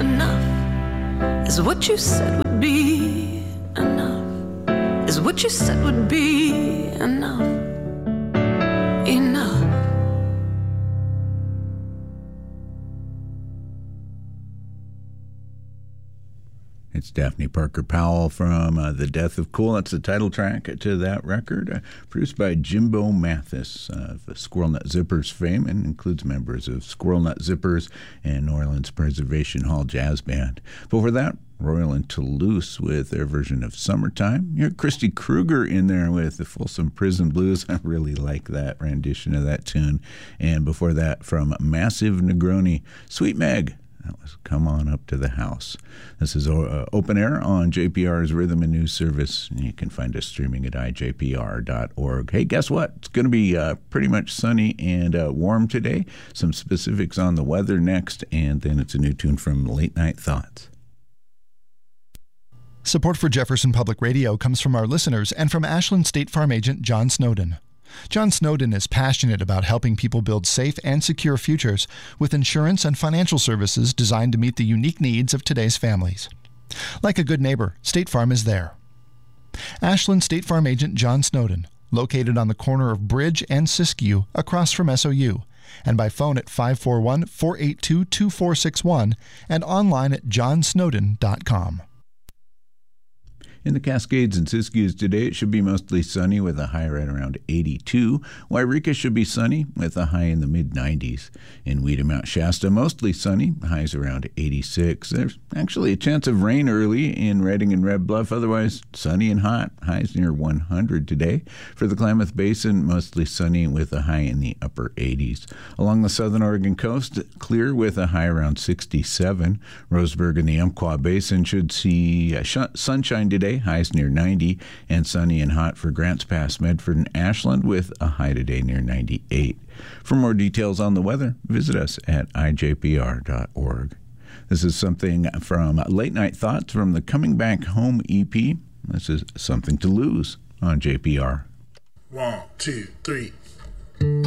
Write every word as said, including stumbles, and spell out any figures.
enough is what you said would be enough, is what you said would be enough, enough. It's Daphne Parker Powell from uh, The Death of Cool. That's the title track to that record, uh, produced by Jimbo Mathis uh, of Squirrel Nut Zippers fame, and includes members of Squirrel Nut Zippers and New Orleans Preservation Hall Jazz Band. Before that, Royal and Toulouse with their version of Summertime. You heard Christy Krueger in there with the Folsom Prison Blues. I really like that rendition of that tune. And before that, from Massive Negroni, Sweet Meg. That was Come On Up to the House. This is uh, Open Air on J P R's Rhythm and News Service. You can find us streaming at I J P R dot org. Hey, guess what? It's going to be uh, pretty much sunny and uh, warm today. Some specifics on the weather next, and then it's a new tune from Late Night Thoughts. Support for Jefferson Public Radio comes from our listeners and from Ashland State Farm agent John Snowden. John Snowden is passionate about helping people build safe and secure futures with insurance and financial services designed to meet the unique needs of today's families. Like a good neighbor, State Farm is there. Ashland State Farm agent John Snowden, located on the corner of Bridge and Siskiyou across from S O U, and by phone at five four one, four eight two, two four six one and online at john snowden dot com. In the Cascades and Siskiyous today, it should be mostly sunny with a high right around eighty-two. Wairika should be sunny with a high in the mid nineties. In Weeda Mount Shasta, mostly sunny, highs around eighty-six. There's actually a chance of rain early in Redding and Red Bluff, otherwise sunny and hot, highs near one hundred today. For the Klamath Basin, mostly sunny with a high in the upper eighties. Along the southern Oregon coast, clear with a high around sixty-seven. Roseburg and the Umpqua Basin should see uh, sh- sunshine today, highs near ninety, and sunny and hot for Grants Pass, Medford, and Ashland with a high today near ninety-eight. For more details on the weather, visit us at I J P R dot org. This is something from Late Night Thoughts from the Coming Back Home E P. This is Something to Lose on J P R. One, two, three.